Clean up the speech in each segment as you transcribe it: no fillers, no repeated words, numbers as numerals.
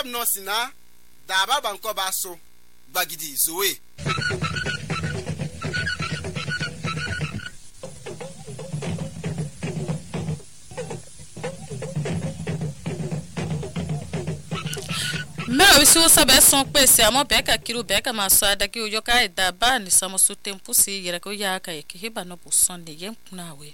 Bob no sina da ba banko baso bagidi zoe Mero visu sabe son pese amo beka kiru beka masa daki o yoka ida ba ni samo su tempo si yera ko ya ka ke hiba no buson de yem kunawe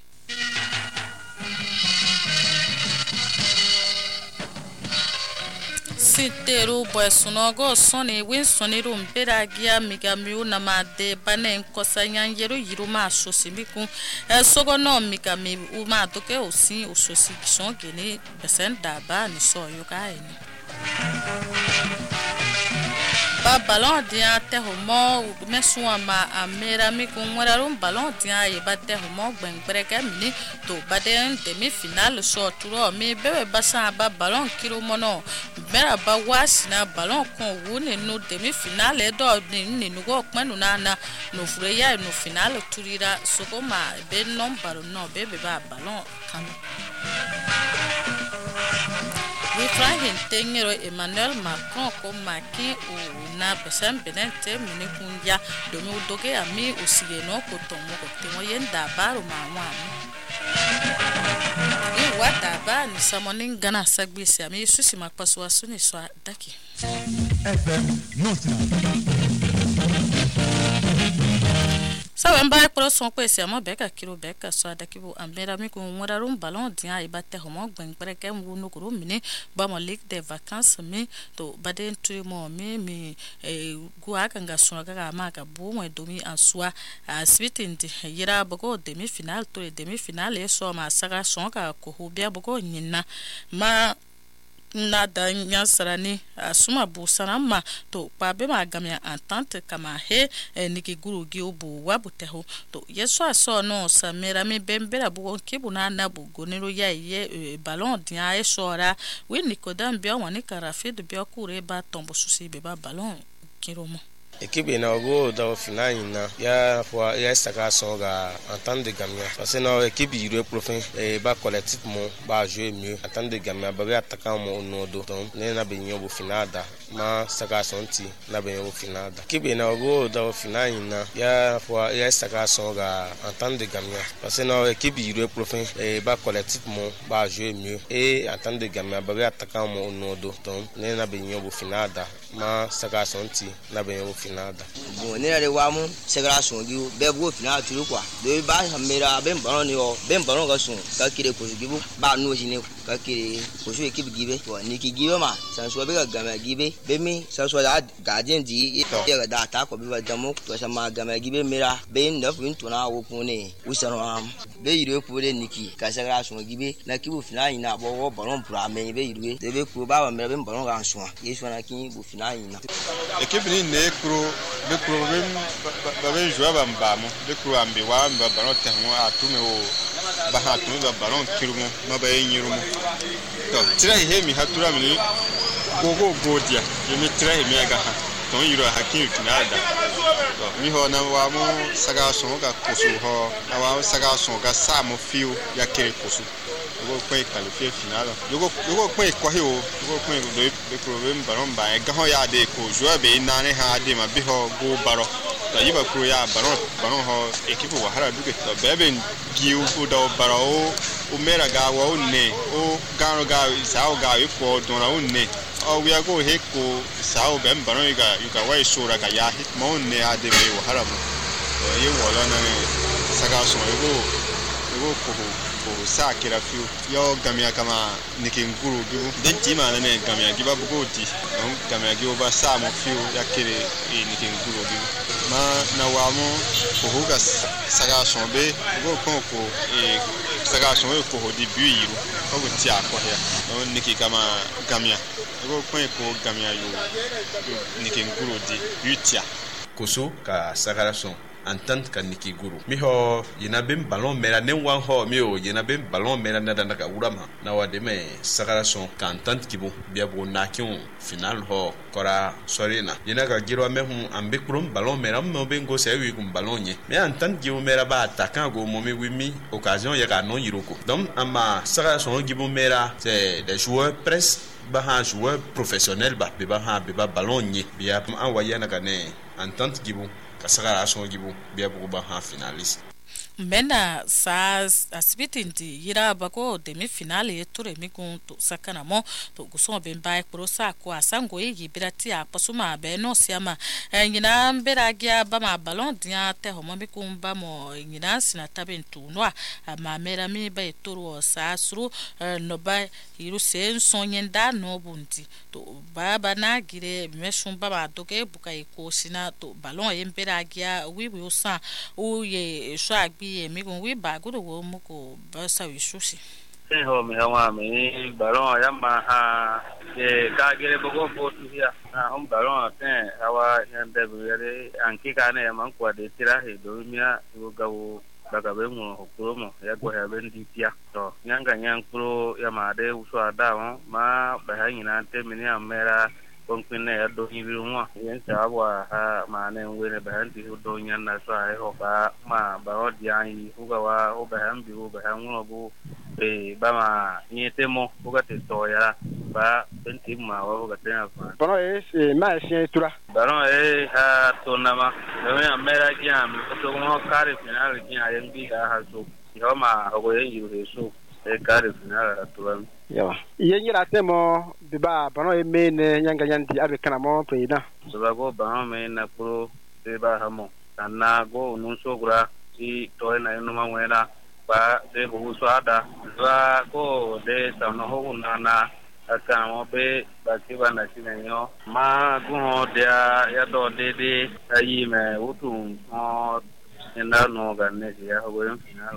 Siteru boesuno go soni win soniru mpera gia migamiu na made bane nkosanya yeru yiruma sosimiku sogo no migami uma toke osi ososi kison gene besenda ba ni so yoka eni ba ballon dia te homo mesuwa ma amera mi kun wararum ballon dia e ba te homo gbengbere ka mini to baden demi final so turo mi bebe basa ba ballon kiro mono bera ba wasina ballon kon woni no demi final e do ni nugo panu na no freya no final turira soko ma be number no bebe ba ballon kan Ibrahim Tengero Emmanuel Macron ko maki o na besam benente mini kunja domi udoge ami osigeno ko tomo ko temo yenda baro mawami I wata ba ni samonin gana sagbisi ami susi makpaso asuni so daki FM Sabe mba pro son kwese amo beka kiro beka so adakibu ambera mi ko morarum ballon dia ibate homo gbengbere ke munu kuru mini ba mo ligue des vacances mi to baden tu mo mi gua kanga so ga ma ka bu mo domi ansua sweetindi yira boko demi final to demi final e so ma saga son ka ko hobia boko nyina ma na da nyansarani asuma busana ma to pa be ma gamya entente kama he niki guru gi obu wabuteho to yeso aso no samera mi bembera bu kibuna na bu gonero ya ye ballon dia e sora wi nikodam bia wani karafi de bia kure ba tombo susi be ba ballon kiromo Equipe na go da final na ya for ya saka songa entente de gamia parce que na équipe yure profin ba collectif mo ba jouer mieux entente de gamia ba attaquant mo no do donc ne na be nyobo final da ma saka sonti na be nyobo final da équipe na go da final na ya for ya saka songa entente de gamia parce que na équipe yure profin ba collectif mo ba jouer mieux et entente de gamia ba attaquant mo no do donc ne na be nyobo final da ma saka sonti na be nyobo nada bon ne re wa mu segration gi be go final turu kwa do ba mera ben baron ni o ben baron ga sun ka kire ko gi bu ba no ji ne ka kire ko so équipe gi be to ni ki gi ma san so be ga gama gi be be mi san so da gardien di ya da ta ko be ba damo to sa ma gama gi be mera be no fin to na wo ku ne usano am be yire ko le niki ka segration gi be na ki bu final na bo wo baron pra me be yire de be ko ba mera ben baron ga sun yesu na ki bu final na équipe ni ne kro be problem ba be jouer ba mbamo be kro ambi wa mba ballon tenwo atume o ba ha tu ba ballon kirumo ma ba yirumo to tira he mi hatura mi go dia mi tira he mi aga ha ton yiro hakin tinada to mi ho na wa mo saga so ga koso ho na wa saga so ga sa mo fiu ya kere koso go kwai qualifier final yo go kwai ko he o go kwai do be problem ballon ba ga ho ya de ko jouer be na ne ha de ma bi ho go baro da yiba ko ya ballon ho equipe wa hara duke to bebe giu ko do baro o mera ga wa o ne o gano ga sao ga ko do na o ne o we go he ko sao be ballon you ga wa sura ga ya hit mo ne ade me wa hara mo ye wala na saga so go ko sa kira fiu yo gamia kama nikinguru gibu denti ma ne gamia giba bugoti donc gamia gibu ba sa mo fiu ya kire nikinguru gibu ma na wa mo ko hoga saga sombe go ko saga sombe ko di buiru ko ti akọ ya no niki kama gamia go ko gamia yo nikinguru di butia koso ka saga son entente ka niki guru mi ho yina bem ballon mera ne wan ho mi o yina bem ballon mera na da ka urama na wa de me sagara son ka entente ki bo bia bo na ki final ho kora sorina yina ka giro me hum ambe krum ballon mera mo ben go se wi kum ballon nye me entente gi mera ba attaquant go mo mi wi mi occasion ya ka non yiroko donc ama sagara son gi bo mera c'est des joueurs presque ba joueur professionnel ba be ba ballon nye bia an wa yana ka ne entente gi bo kasagara son gi bo bia bo ba finaliste Mbena sa asibiti yira bako demi finale yeture migun to sakana mo to guso bemba pro sa ko asango yi birati a pasuma be no siama nyina mbera gia ba ma ballon dia te homo mikun ba mo nyina sina tabentu no ma mera mi ba etoro sa suru no ba hiru sen sonyenda no bunti to baba na gire meshun baba doke bukai ko sina to ballon mbera gia wi usa o ye shwa mi gon wi ba gudu wo muko ba sa wi sushi ho me hawa me baron ya ma ha ke ka gere bogo potu ya baron ten hawa yande bere anki ka ne man kwa de tira he do mia go gawo daga be mu hokuro mo ya go ya ben di tia to nyanga nyankuro ya ma de uso ada ma ba ha nyina te mini amera konkwine ya do hibiru mo yen sawa ha mane ngwene bahanti do nyanna so ai ho ba ma ba odia yi ugawa o bahambi o bahanwo bu ba ma nyete mo ugate to ya ba benti ma wa ugate na fa Bono ma sien tura baron ha to nama me amera kiam to mo kare final kiam yembi ha so yo ma ho yen yu so kare final to yawa yengira temo biba bano emene nyanga nyandi abe kana mo president sabago ba me na pro deba hamo kana go nunso gura si to na no mangwena ba de bu swada za go de tano ho na aka mo be ba ki ba na sinenyo ma go de ya do de ayi me utu o ena no ga ne ya ho go final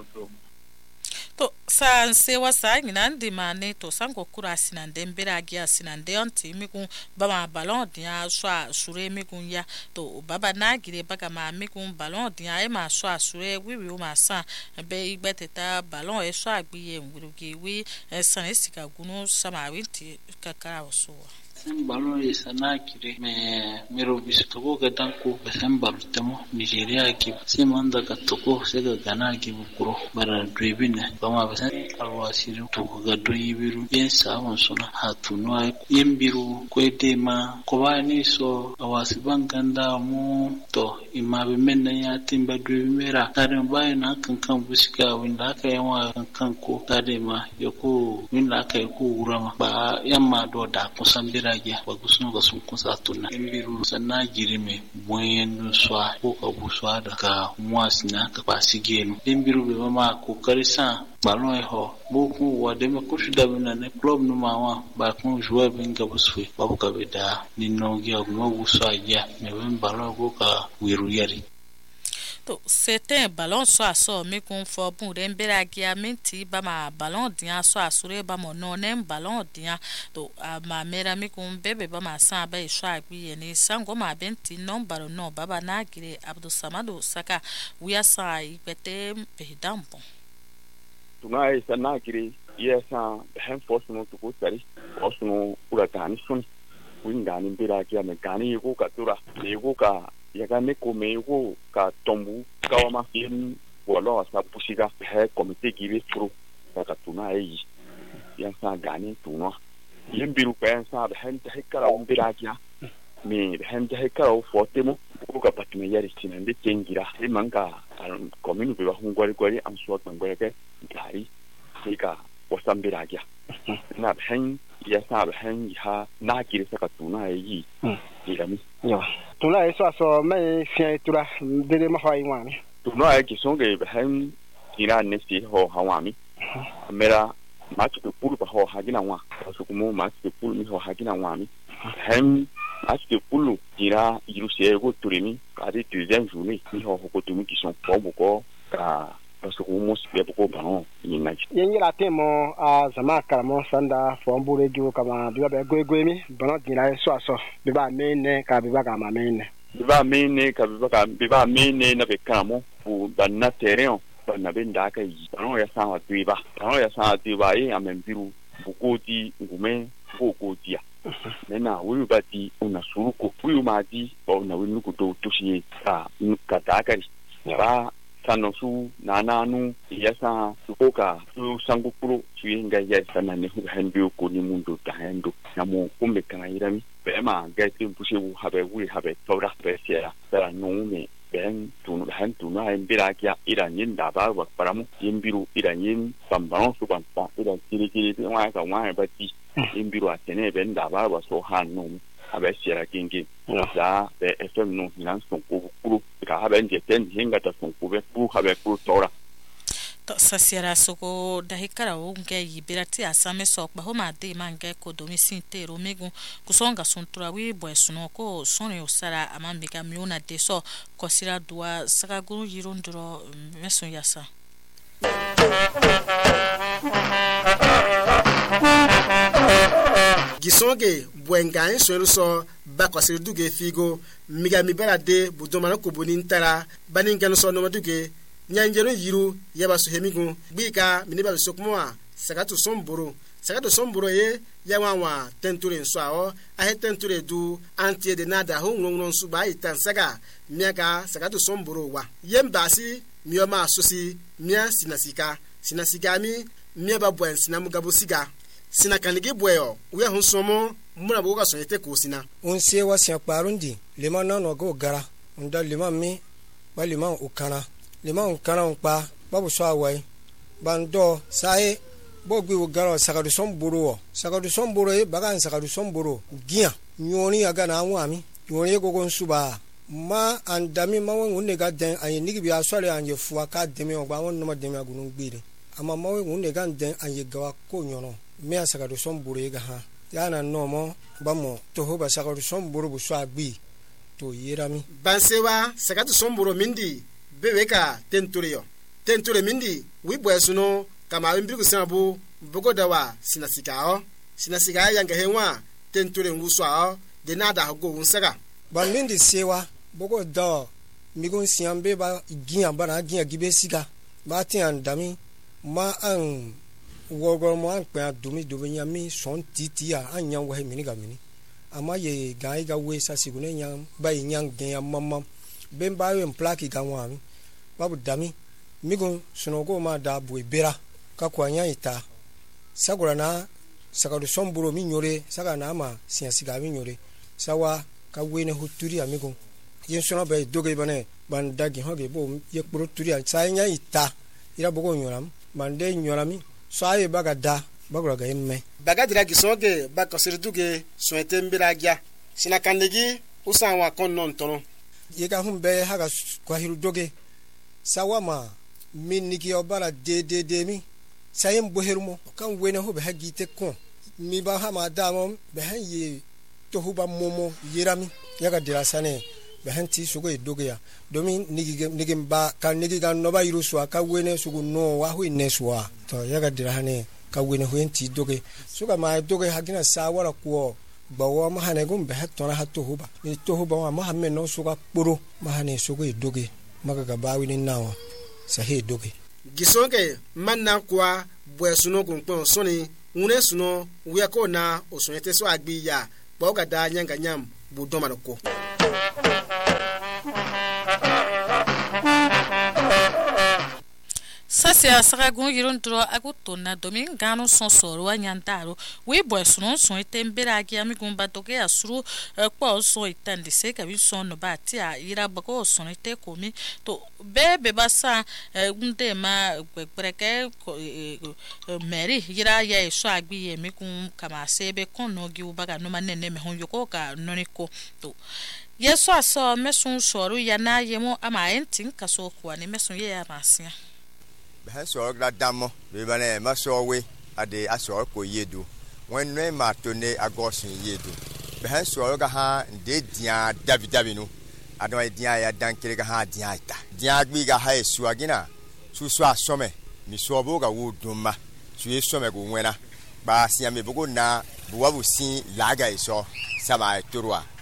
to san se wasa nginandi mane to sango kura sinande mbera agia sinande onti migun baba ballon dia swa sure migun ya to baba na gire baga ma migun ballon dia e ma swa sure wiwi o ma san be igbeteta ballon e swa agbiye nwurugi wi san esika gunu samawinti kakara oso ballon e sanakire mero bisito ga danko besen barutamo Nigeria ki simanda ka toko se ga gana ki bukuro bara dribine bama besen alwasiru to ga doyibiru yen sawon sona hatuno yembiru kwedema ko bani so awasi banganda mu to imabe menna ya timba dribimera tare bai na kankan busika winda ka yawa kankan ko tare ma yoko winda ka ko urama ba yamma do da kusambira bagusun ga sun kusa tunna embiru sanna girime boyen swa ko ka buswa daga mwasina ka pasigenu embiru be mama ko karisa balon ho boku wa de ma kushi da bina ne club no mawa ba kun joueur bin ga buswe babu ka beda ninno gi agmo buswa ya me ben balon ko ka wiru yari to c'était ballon so aso mi kun fo bun de mbera gia minti ba ma ballon dia so asure ba mo no nem ballon dia to ma mera mi kun bebe ba ma san ba so agbi ni sango ma benti number no baba na gire Abdul Samadu Saka wiya sa ipete pe dampo tuna esa na gire yesa hen force no to ko sari osno ura tani sun wingani mbera gia me gani ko ka tura ko ka yaga ne ko me ko ka tombu kawama yin wala sa pusiga he komite gire pro ka tuna yi yan sa gani tuna yin biru pa sa da han ta hekara on biragia me han ta hekara fo temo ko ka patme yari tinande kengira e manga kominu be ba hungwari gwari am so tan gwari ke gari sai ka wasan biragia na han ya sa han ha na gire sa ka tuna yi irami yawa tuna eso aso me sien tura de ma fa iwani tuna ai ki songe be han ina ne si ho hawami mera match de poule ba ho hagina wa so kuma match de poule mi ho hagina wa mi han match de poule ira iru se go turimi ka de deuxième journée mi ho ko tumi ki son po ko ka parce que mo se be ko banon ni na yengira temo a zama karamo sanda fo mbure ju kama biba be goegwe mi banon dina eso aso biba mene ka biba ka ma mene biba mene ka biba mene na bekamo bu banna terrain banna benda ka yi bano ya sa tuiba e amembiru bukoti ngume bokotia nena huyu bati una suruko huyu maji na winu kuto tushi katakari ba sanosu nananu yasa sukoka sangukuru suinga ya sana ne hanbiu ko ni mundu tahendo namo kumbe kana irami bema gati pushe habe tora besia para nome ben tunu hantu na embira kia iranyin daba wa paramu imbiru iranyin pambano su pampa iran kiri wa ka wa bati imbiru atene ben daba wa so hanu habe sia kingi ya be fm no hinan son ko kuru ka habe nje ten hinga ta son ko be pu habe pu tora to sasiara soko dahikara unge yibirati asame sokba homa de mange ko domisinte romegu kusonga suntura wi boesuno ko soni osara amambika miona de so kosira dua sagaguru yirunduro mesun yasa gisonge bwengan so bakosir duge figo migami barade budomana ko bonintara baningano so no maduge nyanjero yiru yaba so hemigu bika miniba sokmoa sagatu somboro ye yawanwa tenture so aho ahe tenture du antie de nada ho nronron su ba itan saga miaka sagatu somboro wa yembasi mioma sosi mia sinasika mi miaba bwen sinamugabu siga sinakanige bweyo we honsomo muna boga so yete ko sina onse wa sia parundi lema no go gara unda lema mi ba lema ukana lema kana unpa babu so awai bando sai bogwi ugaro sagadu somboro e bagan sagadu somboro gia nyoni aga na anwami nyoni gogo nsuba ma andami mawo ngunne ga den ayi nigi bi asore anje fuwa ka demi ogba won no demi agunu gbire ama mawo ngunne ga den ayi gawa ko nyono me sagadu somboro e ga ha yana nomo bamo to hoba sagadu somboro bu so agbi to yirami bansewa sagadu somboro mindi beweka tenture mindi wibwesuno kama mbiriku sinabu bogodawa sinasika yanga henwa tenture nguswa de nada hogo unsaga bamindi sewa bogoda migun siambe ba giya bana giya gibe siga ba ti andami ma an wogo mo an pe adumi do nyami son titia anya wo he mini ama ye gai ga we sa sigune nyam ba nyang gen mamma bemba yo plaki ga wami babu dami migun sunogo ma da bu bera ka kwanya ita sagura na sagadu somboro minyore saga na ma siasiga minyore sawa ka wene huturi amigo yensono be doge bane bandagi hoge bo yekburu turi sanya ita ira bogo nyoram bande nyorami saye baga da bagura ga yemme baga dira gisoge bakosir duge soete mbiragia sinakandegi usanwa konnon tono yega humbe haga kwa hiru doge sawa ma miniki obara de mi sayem boherumo kan wena ho be hagite kon mi ba ha ma damo be han ye to huba momo yirami yaga dirasane be han ti sugo edoge ya domin nigi ba kan nigi gan no ba yirusu aka wene sugo no wa hu ineswa to yaga dirahane ka wene ho enti doge suga ma doge hagina sawara ko bawo ma hane gum be hatona hatto huba ni to huba ma hamme no suga kporo ma hane sugo edoge maga ga bawi ni nawo sahe doge gisonge manna kwa bwesuno gunpon soni ngune suno wiako na osonyete so agbi ya boga da nyanga nyam budomanoko Sasia sagagun yirundro agutona domin gano sonsoro anyantaro we bwesuno so itembera agi amigumba toke asuru kwa so itandise kabi sono bati a ira bako so ite komi to bebe basa gunde ma gbegreke meri ira ya so agbi ye mikun kama sebe kono gi ubaga no manene me hon yoko ka noniko to yeso aso mesun soru yana yemo ama entin kaso kwa ni mesun ye ya masia so gra damo be bana ma so we ade aso ko yedu when no ma to ne agosun yedu be so ga ha de dia davidavi no adon dia ya dankere ga ha dia ita dia gbi ga ha esu agina su asome mi so bo ga wo duma su esome go nwena ba sia me bogo na buwa busin laga iso sama torwa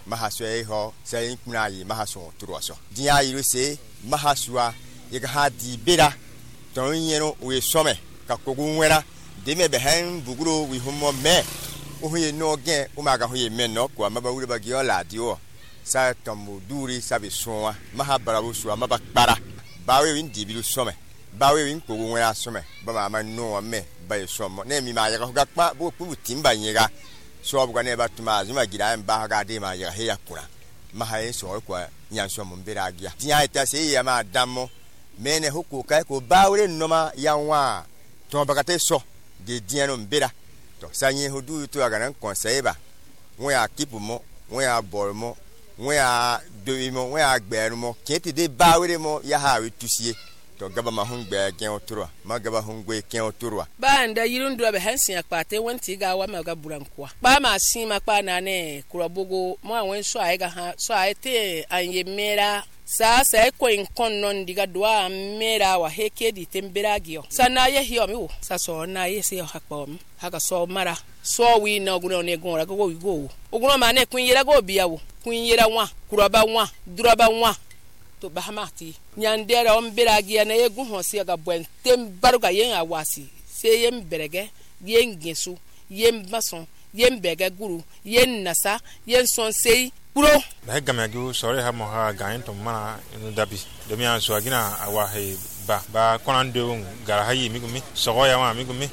mahaswe ho sai kuna yi mahaso turoso dia yiru se mahaswa yega ha di bera ton yeno we some ka kogu nwera de me behen buguro wi homo me o ye no gen o ma ga ho ye me no kwa maba wuri ba gi ola di o sa tomu duri sabe soa mahabara wo so maba kpara bawe win di bilu some bawe win kogu nwera some ba ma no me ba ye somo na mi ma ya ga kpa bo pu timba nyega so bu ga ne ba tuma zuma gira mba ga de ma ya he ya kura mahaye so kwa nyanso mo mbera agia dia eta se ya ma damo mene huku kai ko bawe noma ya nwa to bakate so de dia no mbera to sanye hodu to aga nan konseba won ya kipu mo won ya bol mo won ya dowi mo won ya gberu mo kete de bawe mo ya ha wetusie to gaba ma hungbe gen otoro ma gaba hungwe ken otoro ba nda yirundu be hansin akpate wonti ga wa ma ga burankwa ba ma sin ma pa na ne kurobogo mo awon so ai ga ha so ai te anye mera sa ko in konnon diga doa mera wa heke di tembera gio sana ye hiyo mi wo sa so na ye se hakpa mi haka so mara so wi na oguno ne gon ra go oguno ma ne kun yera go bia wo kun yera nwa kuroba nwa duroba nwa to bahamati nyandera ombera gia na egu hosi ga bwen tembaruga yen awasi se yen berege yen gesu yen mason yen bega guru yen nasa yen sonsei bro ba gamya gu sore ha mo ha gain to mana inu dabi do mi anso agina awa he ba konando gara hayi mi gumi so ya ma mi gumi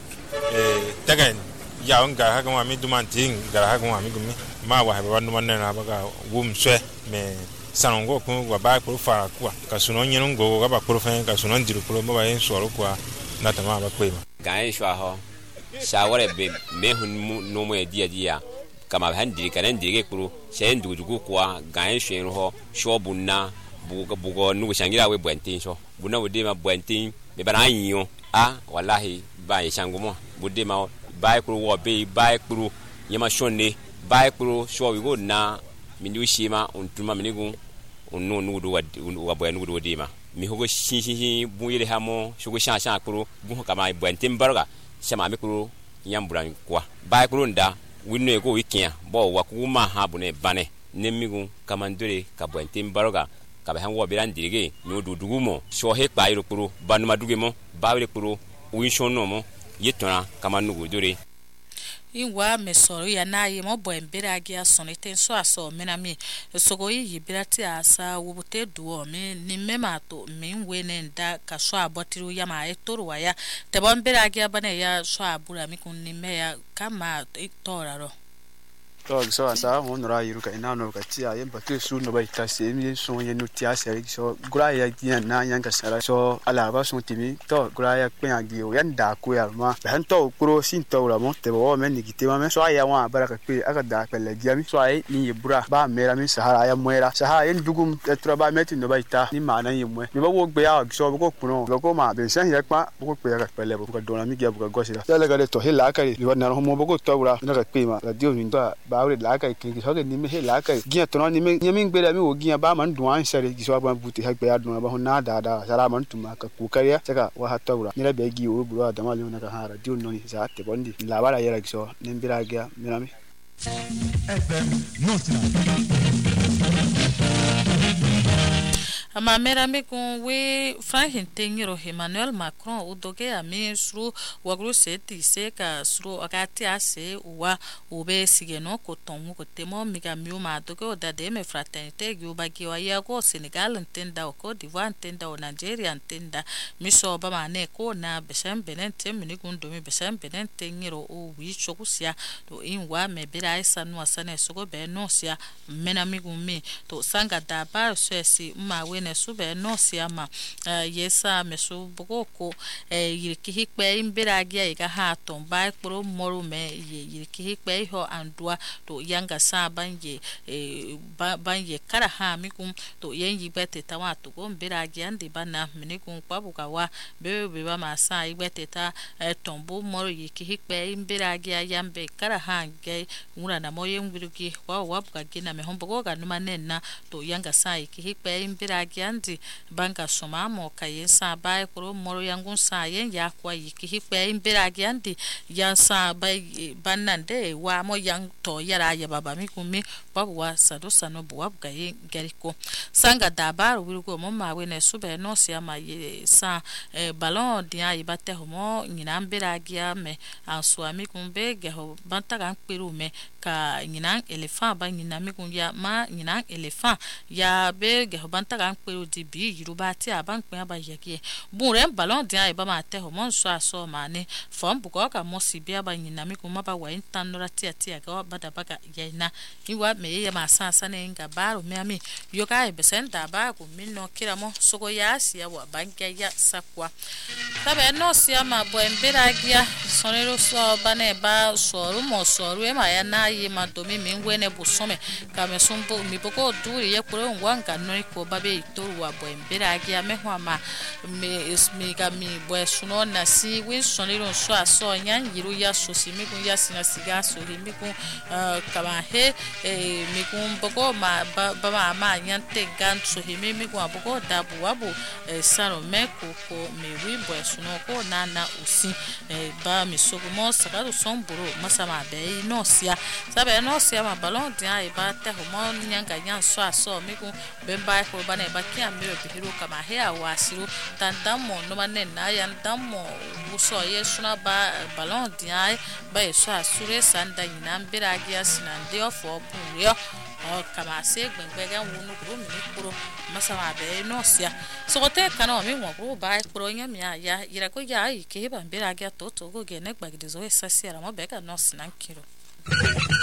tagan ya on gara ha gama mi dumanting gara ha gama mi gumi ma wa ha ba no manna ba ga wum swe me sanongo ko wa ba ko fara kwa ka suno nyeno go ga ba ko fen ka suno ndiru ko mo ba yen so ro kwa na ta ma ba ko ma gain shwa ho shawara be me hun no mo dia kama handi kanen dige kuru shen dugu kwa gain shen ho shobunna bugo nu shangira we bwentin so buna wode ma bwentin be bana yin wallahi ba yi shangumo bude ma ba kuru wo be ba kuru yema shonne ba kuru sho wi go na mindu shima untuma minigu unnu nudu wa bwenu nudu wode ma mi hogo shi buyire hamo shugo sha kuru bu kama bwentin barga shama mi kuru nyamburan kwa ba kuru nda winno ego wikia bo wakuma habu ne bane nemigu kamandure kabwentin baroga kabe hanwo birandirige nyodudugumo so he kpairo kuru banuma dugemo bawre kuru winshono mo yetona kamanugu dure inwa mesoro ya naye mo boembere agia sonete so aso menami sogo yibirati asa wubute duo me nimema to minwene nda kasho abotiru ya ma etoro waya te bombere agia bane ya so abura mi kun nimeya kama itoraro to so asa mo nora yiruka ina no ka tia yemba to su no baita se mi so ye no tia se so gura ya dia na yanga sara so ala ba so timi to gura ya pe agi o yanda ko ya ma han to kuro sin to la mo te bo men ni kitema me so aya wa baraka pe aka da pele dia mi so ai ni yebura ba mera mi sahara ya mwera sahara yen dugum etra ba meti no baita ni ma na yemwe mi ba wo gbe ya so ko kuno ko ma be san ya pa ko pe aka pele bo ko dona mi ga bu go sira tele ga le to hela ka li wa na ho mo bo ko to bura na ka pe ma radio mi ba awre la ka ke so ke ni me he la ka gia to ni me nyemi ngbe mi wo gia ba man do an sere gi so ba buti ha gbe ya do ba ho na da sara man tuma ka ku kariya saka wa ha to bura ni la be gi o bura da ma le na ka ha radio no ni za te bondi la bara yera gi so ni mbira gia mi na mi FM Notna amamera me kun we Franklin Tengiro Emmanuel Macron udoge ami suru wagru seti se ka suru akati ase uwa ube sigeno ko tomu ko temo miga miu ma doge odade me fraternité guba giwa yago Senegal ntenda ko d'Ivoire ntenda o Nigeria ntenda miso ba mane ko na besem benente minigun domi besem benente ngiro o wi chokusia to inwa me bira isa no asane sogo be no sia mena migumi to sanga da ba swesi ma we sube no siama yesa mesu bogoko yirikihikpe imberagia iga ha tomba kporo moru me yirikihikpe ho andua to yanga sa banje banje kara ha mikum to yenyi bete tawa to go imberagia ndi bana minikum kwabukawa bebe ba masa ibeteta tombo moru yirikihikpe imberagia yambe kara ha ge ngura na moye ngwirugi wa wabuka gina me hombogo ga numa nenna to yanga sa yirikihikpe imberagia giandi banga soma mo kayen sa bai kuro moro yangun sa yen ya kwa yiki hikpe imbera giandi ya sa bai banande wa mo yang to yara ya baba mi kumi babwa sado sano buwa gaye geriko sanga dabar wirugo mo mawe ne sube no sia ma sa ballon dia ibate homo nyina mbera gia me answa mi kumbe geho bantaga peru me ka nyina elephant ba nyina mi kunya ma nyina elephant ya be geho bantaga peru dibi yirubati aban pe aba yeke bunre ballon dia iba ma te homo so aso mane fom buko ka mo sibia ba nyina mi kuma ba wa intanora tia ga bada baga yaina iwa me ya masasa ne nga baro me ami yoka e besenta ba ku minno kiramo sogo ya sia wa banka ya sakwa tabe no sia ma bo embera gia sonero so bane ba soru mo soru e ma ya na yi ma domi mi ngwene busome ka me sumbo mi boko duri ye kuro ngwanga no ko babe itoru wa bo embera gia me ho ma me ismi ga mi bo suno na si win sonero so aso nyan yiru ya so si mi kun ya sina siga so mi kun kama he mi kun boko ma ba ma nyante gan so mi kun boko dabu wabu saro me ko me wi bo suno ko nana usi ba mi so mo saka do somburo masama be no sia sabe no sia ma ballon dia e ba te ho nyanga nyan so aso mi kun be ba ko ba ne ba kia mi be hiro kama he awasiru tantamo no mane na yan tamo uso yesuna ba ballon dia ba so asure sanda nyina mbira gia sinande ofo bunyo o kama se gbengbega wonu gro mi kuro masama be no sia so te kana mi wo gro ba kuro nya mi ya ira ko ya ke ba mbira gia to go ge ne gbagide zo esa sia ra mo be ka no snankiro